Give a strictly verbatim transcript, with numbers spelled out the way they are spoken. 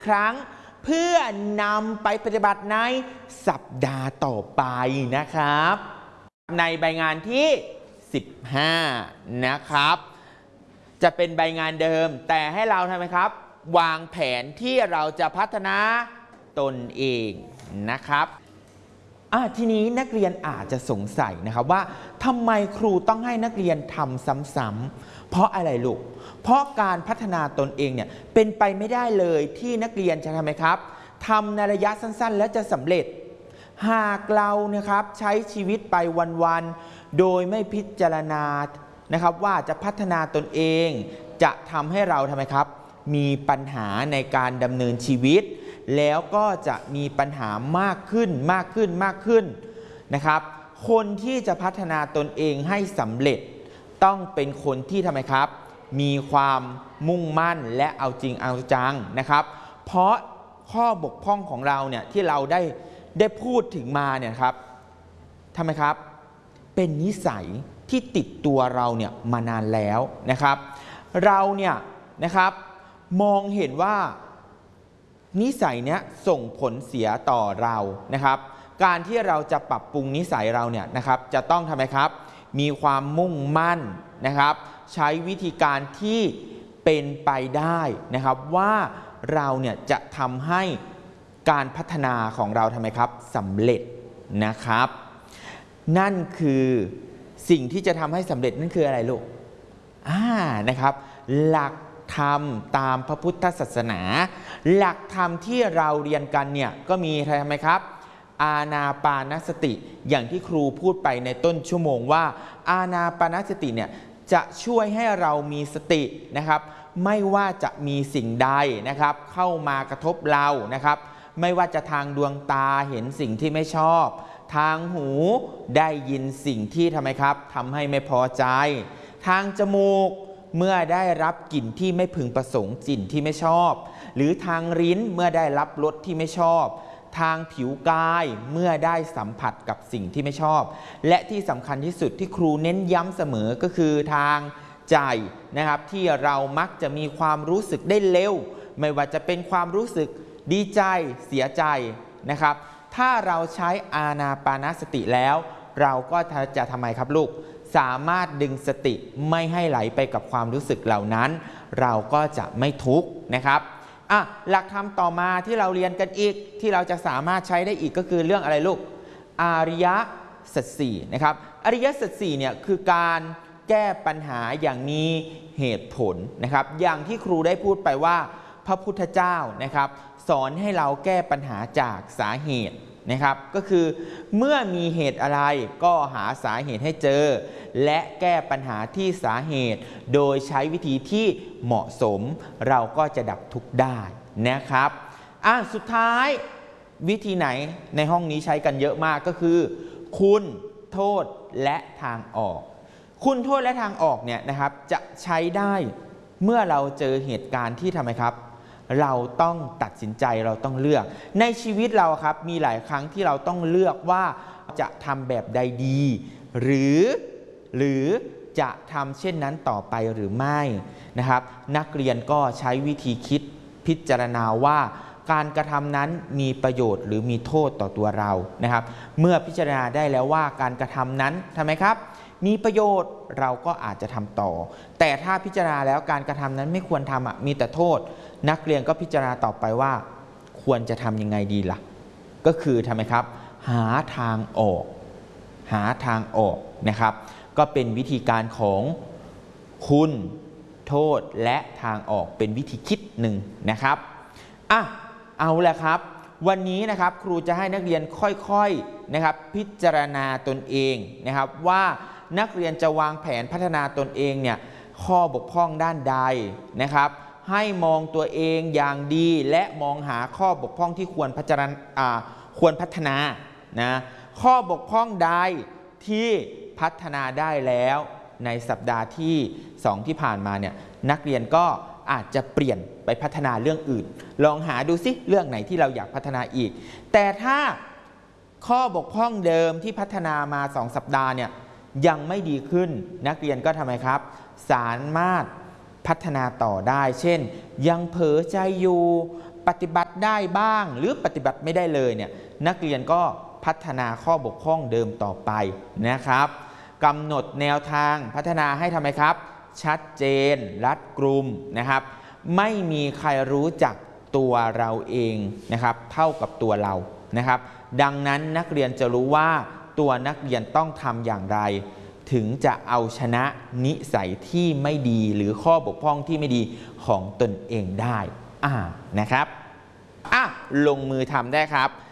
ครั้งเพื่อนำไปปฏิบัติในสัปดาห์ต่อไปนะครับในใบงานที่สิบห้านะครับจะเป็นใบงานเดิมแต่ให้เราทำไมครับวางแผนที่เราจะพัฒนาตนเองนะครับทีนี้นักเรียนอาจจะสงสัยนะครับว่าทำไมครูต้องให้นักเรียนทำซ้ำๆเพราะอะไรลูกเพราะการพัฒนาตนเองเนี่ยเป็นไปไม่ได้เลยที่นักเรียนจะทำไมครับทำในระยะสั้นๆแล้วจะสำเร็จหากเรานะครับใช้ชีวิตไปวันๆโดยไม่พิจารณานะครับว่าจะพัฒนาตนเองจะทำให้เราทำไมครับมีปัญหาในการดำเนินชีวิตแล้วก็จะมีปัญหามากขึ้นมากขึ้นมากขึ้นนะครับคนที่จะพัฒนาตนเองให้สำเร็จต้องเป็นคนที่ทำไมครับมีความมุ่งมั่นและเอาจริงเอาจังนะครับเพราะข้อบกพร่องของเราเนี่ยที่เราได้ได้พูดถึงมาเนี่ยครับทำไมครับเป็นนิสัยที่ติดตัวเราเนี่ยมานานแล้วนะครับเราเนี่ยนะครับมองเห็นว่านิสัยเนี้ยส่งผลเสียต่อเรานะครับการที่เราจะปรับปรุงนิสัยเราเนี่ยนะครับจะต้องทำไมครับมีความมุ่งมั่นนะครับใช้วิธีการที่เป็นไปได้นะครับว่าเราเนี่ยจะทำให้การพัฒนาของเราทำไมครับสำเร็จนะครับนั่นคือสิ่งที่จะทำให้สำเร็จนั่นคืออะไรลูกอ่านะครับหลักธรรมตามพระพุทธศาสนาหลักธรรมที่เราเรียนกันเนี่ยก็มีอะไรไหมครับอานาปานสติอย่างที่ครูพูดไปในต้นชั่วโมงว่าอานาปานสติเนี่ยจะช่วยให้เรามีสตินะครับไม่ว่าจะมีสิ่งใดนะครับเข้ามากระทบเรานะครับไม่ว่าจะทางดวงตาเห็นสิ่งที่ไม่ชอบทางหูได้ยินสิ่งที่ทำไมครับทำให้ไม่พอใจทางจมูกเมื่อได้รับกลิ่นที่ไม่พึงประสงค์กลิ่นที่ไม่ชอบหรือทางลิ้นเมื่อได้รับรสที่ไม่ชอบทางผิวกายเมื่อได้สัมผัสกับสิ่งที่ไม่ชอบและที่สำคัญที่สุดที่ครูเน้นย้ำเสมอก็คือทางใจนะครับที่เรามักจะมีความรู้สึกได้เร็วไม่ว่าจะเป็นความรู้สึกดีใจเสียใจนะครับถ้าเราใช้อานาปานสติแล้วเราก็จะทำไมครับลูกสามารถดึงสติไม่ให้ไหลไปกับความรู้สึกเหล่านั้นเราก็จะไม่ทุกข์นะครับอ่ะหลักธรรมต่อมาที่เราเรียนกันอีกที่เราจะสามารถใช้ได้อีกก็คือเรื่องอะไรลูกอริยสัจสี่นะครับอริยสัจสี่เนี่ยคือการแก้ปัญหาอย่างมีเหตุผลนะครับอย่างที่ครูได้พูดไปว่าพระพุทธเจ้านะครับสอนให้เราแก้ปัญหาจากสาเหตุนะครับก็คือเมื่อมีเหตุอะไรก็หาสาเหตุให้เจอและแก้ปัญหาที่สาเหตุโดยใช้วิธีที่เหมาะสมเราก็จะดับทุกข์ได้นะครับอ่ะสุดท้ายวิธีไหนในห้องนี้ใช้กันเยอะมากก็คือคุณโทษและทางออกคุณโทษและทางออกเนี่ยนะครับจะใช้ได้เมื่อเราเจอเหตุการณ์ที่ทำไมครับเราต้องตัดสินใจเราต้องเลือกในชีวิตเราครับมีหลายครั้งที่เราต้องเลือกว่าจะทำแบบใดดีหรือหรือจะทำเช่นนั้นต่อไปหรือไม่นะครับนักเรียนก็ใช้วิธีคิดพิจารณาว่าการกระทำนั้นมีประโยชน์หรือมีโทษต่อตัวเรานะครับเมื่อพิจารณาได้แล้วว่าการกระทำนั้นทำไมครับมีประโยชน์เราก็อาจจะทำต่อแต่ถ้าพิจารณาแล้วการกระทำนั้นไม่ควรทำอ่ะมีแต่โทษนักเรียนก็พิจารณาต่อไปว่าควรจะทำยังไงดีล่ะก็คือทำไมครับหาทางออกหาทางออกนะครับก็เป็นวิธีการของคุณโทษและทางออกเป็นวิธีคิดหนึ่งนะครับอ่ะเอาละครับวันนี้นะครับครูจะให้นักเรียนค่อยๆนะครับพิจารณาตนเองนะครับว่านักเรียนจะวางแผนพัฒนาตนเองเนี่ยข้อบกพร่องด้านใดนะครับให้มองตัวเองอย่างดีและมองหาข้อบกพร่องที่ควรพัฒนาอ่าควรพัฒนานะข้อบกพร่องใดที่พัฒนาได้แล้วในสัปดาห์ที่สองที่ผ่านมาเนี่ยนักเรียนก็อาจจะเปลี่ยนไปพัฒนาเรื่องอื่นลองหาดูซิเรื่องไหนที่เราอยากพัฒนาอีกแต่ถ้าข้อบกพร่องเดิมที่พัฒนามาสองสัปดาห์เนี่ยยังไม่ดีขึ้นนักเรียนก็ทำไมครับสามารถพัฒนาต่อได้เช่นยังเผลอใจอยู่ปฏิบัติได้บ้างหรือปฏิบัติไม่ได้เลยเนี่ยนักเรียนก็พัฒนาข้อบกพร่องเดิมต่อไปนะครับกำหนดแนวทางพัฒนาให้ทำไมครับชัดเจนรัดกุมนะครับไม่มีใครรู้จักตัวเราเองนะครับเท่ากับตัวเรานะครับดังนั้นนักเรียนจะรู้ว่าตัวนักเรียนต้องทำอย่างไรถึงจะเอาชนะนิสัยที่ไม่ดีหรือข้อบกพร่องที่ไม่ดีของตนเองได้อ่านะครับอ่ะลงมือทำได้ครับ